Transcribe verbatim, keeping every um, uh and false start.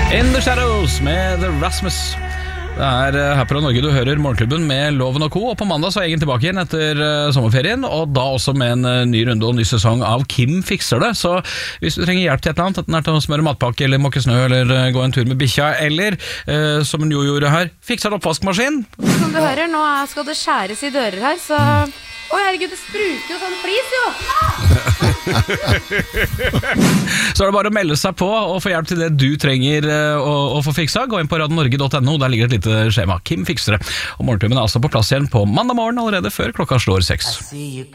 In the Shadows med The Rasmus. Det er her på Norge du hører Morgenklubben med Loven og Co. Og på mandag så er jeg tilbake igjen etter uh, sommerferien. Og da også med en uh, ny runde og ny sesong av Kim fikser det. Så hvis du trenger hjelp til et eller annet, enten er til å smøre matpakke eller måke snø eller uh, gå en tur med bikkja, eller uh, som hun jo gjorde her, fikser en oppvaskmaskin. Som du hører, nå skal det skjæres i dører her, så... Oi, herregud, det spruker jo sånn flis, jo! Så er det bare å melde seg på og få hjelp til det du trenger å, å få fiksa. Gå inn på radionorge punktum no, der ligger et lite skjema. Kim fikser det. Og Morgenklubben er altså på plass igjen på mandag morgen allerede før klokka slår seks.